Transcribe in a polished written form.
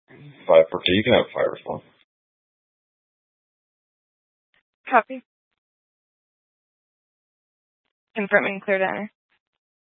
5 for 2. You can have a fire response. Copy. Confirming clear to enter.